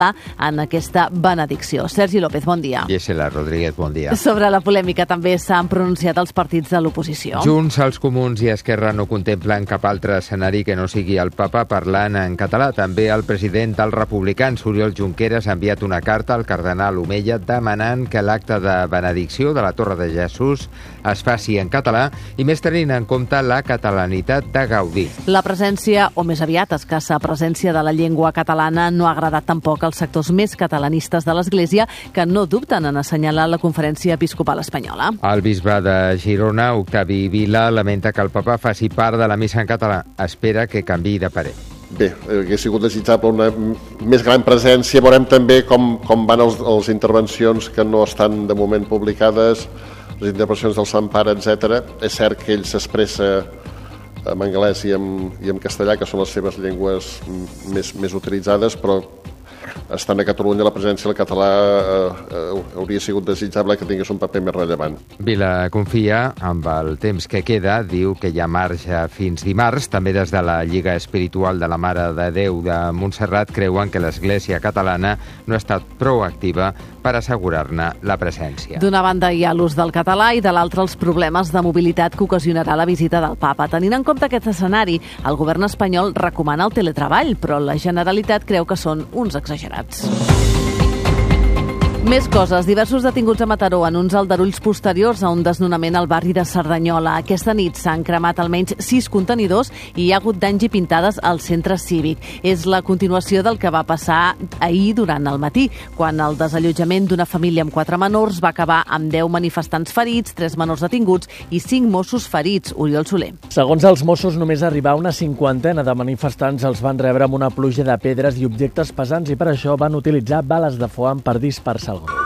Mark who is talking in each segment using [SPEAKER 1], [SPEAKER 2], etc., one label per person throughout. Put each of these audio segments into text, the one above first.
[SPEAKER 1] en aquesta benedicció. Sergi López, bon dia.
[SPEAKER 2] Gisela Rodríguez, bon dia.
[SPEAKER 1] Sobre la polèmica també s'han pronunciat els partits de l'oposició.
[SPEAKER 2] Junts, els Comuns i Esquerra no contemplen cap altre escenari que no sigui el papa parlant en català. També el president dels republicans, Oriol Junqueras, ha enviat una carta al cardenal Omeya demanant que l'acte de benedicció de la Torre de Jesús es faci en català i més tenint en compte la catalanitat de Gaudí.
[SPEAKER 1] La presència, o més aviat escassa presència de la llengua catalana no ha agradat tampoc als sectors més catalanistes de l'Església, que no dubten en assenyalar la Conferència Episcopal Espanyola.
[SPEAKER 2] El bisbe de Girona, Octavi Vila, lamenta que el papa faci part de la missa en català. Espera que canviï de parer.
[SPEAKER 3] Bé, hauria sigut desitjable una més gran presència. Veurem també com van les intervencions que no estan de moment publicades, les intervencions del Sant Pare, etc. És cert que ell s'expressa en anglès i en castellà, que són les seves llengües més utilitzades, però estant a Catalunya la presència del català hauria sigut desitjable que tingués un paper més rellevant.
[SPEAKER 2] Vila confia amb el temps que queda, diu que hi ha marge fins dimarts. També des de la Lliga Espiritual de la Mare de Déu de Montserrat creuen que l'Església catalana no ha estat proactiva per assegurar-ne la presència.
[SPEAKER 1] D'una banda hi ha l'ús del català i de l'altra els problemes de mobilitat que ocasionarà la visita del papa. Tenint en compte aquest escenari, el govern espanyol recomana el teletreball, però la Generalitat creu que són uns exagerats. Més coses. Diversos detinguts a Mataró en uns aldarulls posteriors a un desnonament al barri de Cerdanyola. Aquesta nit s'han cremat almenys 6 contenidors i hi ha hagut danys i pintades al centre cívic. És la continuació del que va passar ahir durant el matí, quan el desallotjament d'una família amb 4 menors va acabar amb 10 manifestants ferits, 3 menors detinguts i 5 Mossos ferits. Oriol Soler.
[SPEAKER 4] Segons els Mossos, només arribar una 50 de manifestants els van rebre amb una pluja de pedres i objectes pesants i per això van utilitzar bales de foam per dispersar el grup.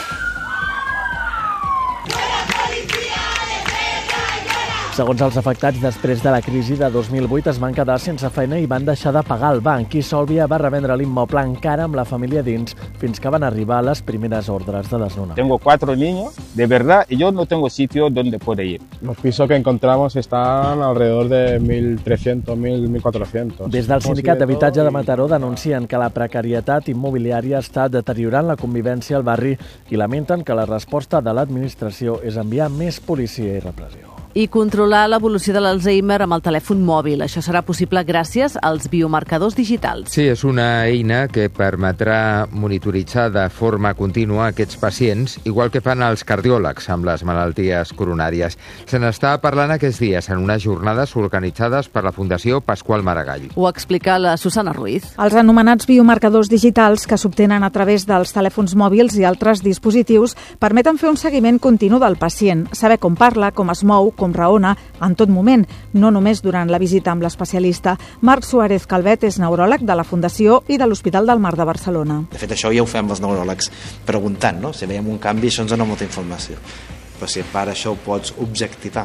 [SPEAKER 4] Segons els afectats, després de la crisi de 2008 es van quedar sense feina i van deixar de pagar el banc. I Sòlvia va revendre l'immoble encara amb la família dins fins que van arribar les primeres ordres de desnonament.
[SPEAKER 5] Tengo 4 niños, de verdad, y yo no tengo sitio donde poder ir.
[SPEAKER 6] Los pisos que encontramos están alrededor de 1.300, 1.400.
[SPEAKER 4] Des del Sindicat d'Habitatge de Mataró denuncien que la precarietat immobiliària està deteriorant la convivència al barri i lamenten que la resposta de l'administració és enviar més policia i repressió.
[SPEAKER 1] I controlar l'evolució de l'Alzheimer amb el telèfon mòbil. Això serà possible gràcies als biomarcadors digitals.
[SPEAKER 2] Sí, és una eina que permetrà monitoritzar de forma contínua aquests pacients, igual que fan els cardiòlegs amb les malalties coronàries. Se n'està parlant aquests dies en unes jornades organitzades per la Fundació Pasqual Maragall.
[SPEAKER 1] Ho explica la Susana Ruiz.
[SPEAKER 7] Els anomenats biomarcadors digitals que s'obtenen a través dels telèfons mòbils i altres dispositius permeten fer un seguiment continu del pacient, saber com parla, com es mou, com raona en tot moment, no només durant la visita amb l'especialista. Marc Suárez Calvet és neuròleg de la Fundació i de l'Hospital del Mar de Barcelona.
[SPEAKER 8] De fet, això ja ho fem els neuròlegs preguntant, no? Si veiem un canvi, això ens dona molta informació. Però si a part això ho pots objectivar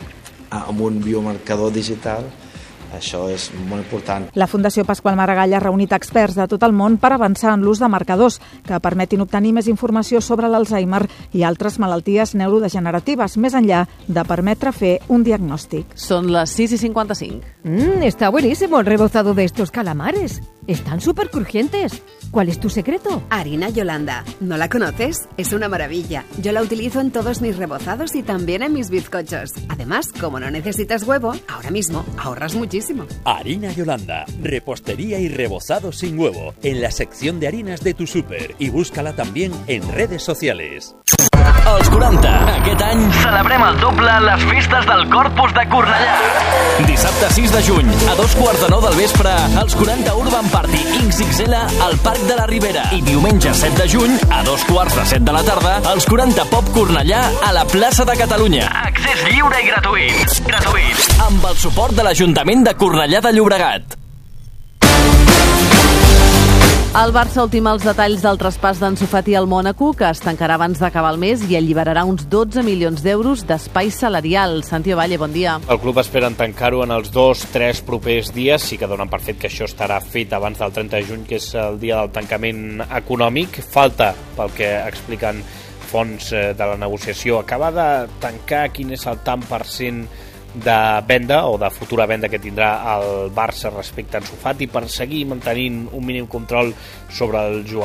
[SPEAKER 8] amb un biomarcador digital, això és molt important.
[SPEAKER 7] La Fundació Pasqual Maragall ha reunit experts de tot el món per avançar en l'ús de marcadors que permetin obtenir més informació sobre l'Alzheimer i altres malalties neurodegeneratives, més enllà de permetre fer un diagnòstic.
[SPEAKER 1] Són les 6:55.
[SPEAKER 9] Está buenísimo el rebozado de estos calamares. Están súper crujientes. ¿Cuál es tu secreto?
[SPEAKER 10] Harina Yolanda. ¿No la conoces? Es una maravilla. Yo la utilizo en todos mis rebozados y también en mis bizcochos. Además, como no necesitas huevo, ahora mismo ahorras muchísimo.
[SPEAKER 11] Harina Yolanda. Repostería y rebozado sin huevo. En la sección de harinas de tu súper. Y búscala también en redes sociales.
[SPEAKER 12] Als 40. Aquest any celebrem el doble les festes del Corpus de Cornellà. Dissabte 6 de juny, a 8:45 del vespre, els 40 Urban Party XXL al Parc de la Ribera. I diumenge 7 de juny, a 2:45 de la tarda, els 40 Pop Cornellà a la plaça de Catalunya. Accés lliure i gratuït. Amb el suport de l'Ajuntament de Cornellà de Llobregat.
[SPEAKER 1] El Barça ultima els detalls del traspàs d'Ansu Fati al Mònaco, que es tancarà abans d'acabar el mes i alliberarà uns 12 milions d'euros d'espai salarial. Santi Ovalle, bon dia.
[SPEAKER 13] El club espera tancar-ho en els 2-3 propers dies. Sí que donen per fet que això estarà fet abans del 30 de juny, que és el dia del tancament econòmic. Falta, pel que expliquen fonts de la negociació, acabar de tancar quin és el tant per cent de venda o de futura venda que tindrà el Barça respecte a Ansu Fati per seguir mantenint un mínim control sobre el jugador